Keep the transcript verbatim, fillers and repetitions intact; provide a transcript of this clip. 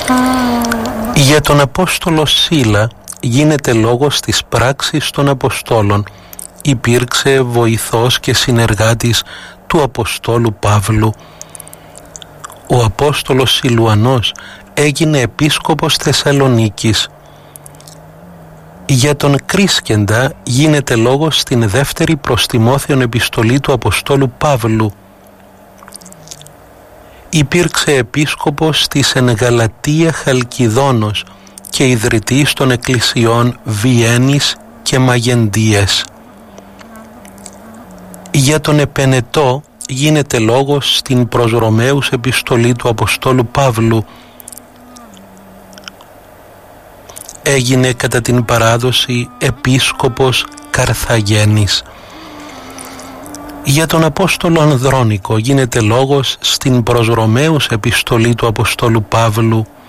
Για τον Απόστολο Σίλα γίνεται λόγος στις πράξεις των Αποστόλων. Υπήρξε βοηθός και συνεργάτης του Αποστόλου Παύλου. Ο Απόστολος Σιλουανός έγινε επίσκοπος Θεσσαλονίκης. Για τον Κρίσκεντα γίνεται λόγος στην δεύτερη προς Τιμόθεον επιστολή του Αποστόλου Παύλου. Υπήρξε επίσκοπος της εν Γαλατία Χαλκιδόνος και ιδρυτής των εκκλησιών Βιέννης και Μαγεντίες. Για τον Επενετό γίνεται λόγος στην προς Ρωμαίους επιστολή του Αποστόλου Παύλου. Έγινε κατά την παράδοση επίσκοπος Καρθαγένης. Για τον Απόστολο Ανδρώνικο γίνεται λόγος στην προς Ρωμαίους επιστολή του Αποστόλου Παύλου.